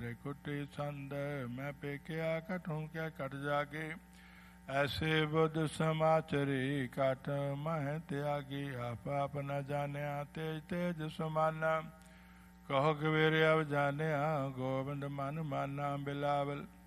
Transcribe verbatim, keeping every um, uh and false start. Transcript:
त्रिकुटी छंद मैं पेकिया कठूँ क्या कट जागे ऐसे बुद्ध समाचरी काट मह त्यागी आप आप न जाने तेज तेज समाना कहो कबीर अब जाने गोविंद मन माना बिलावल